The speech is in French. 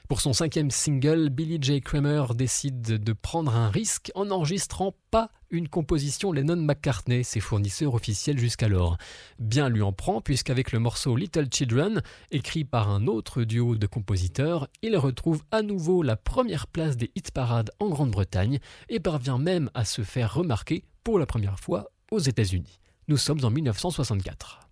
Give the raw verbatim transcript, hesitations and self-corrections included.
Pour son cinquième single, Billy J. Kramer décide de prendre un risque en n'enregistrant pas une composition Lennon-McCartney, ses fournisseurs officiels jusqu'alors. Bien lui en prend, puisqu'avec le morceau Little Children, écrit par un autre duo de compositeurs, il retrouve à nouveau la première place des hit-parades en Grande-Bretagne et parvient même à se faire remarquer pour la première fois aux États-Unis. Nous sommes en dix-neuf cent soixante-quatre.